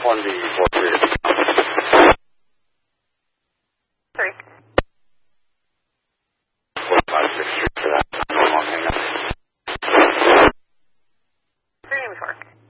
on the 4-3. 3. 456 for that. Hang on. 3 name is work.